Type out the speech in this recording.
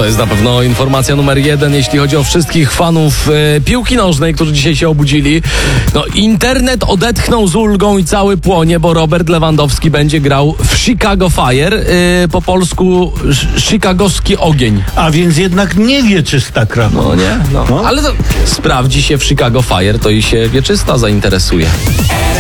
To jest na pewno informacja numer 1, jeśli chodzi o wszystkich fanów piłki nożnej, którzy dzisiaj się obudzili. No, internet odetchnął z ulgą i cały płonie, bo Robert Lewandowski będzie grał w Chicago Fire, po polsku chicagowski ogień. A więc jednak nie wieczysta krawa. No nie? No. Ale to sprawdzi się w Chicago Fire, to i się wieczysta zainteresuje.